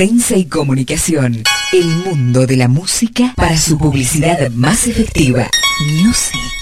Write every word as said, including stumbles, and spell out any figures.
Prensa y comunicación. El mundo de la música para su publicidad más efectiva. Music.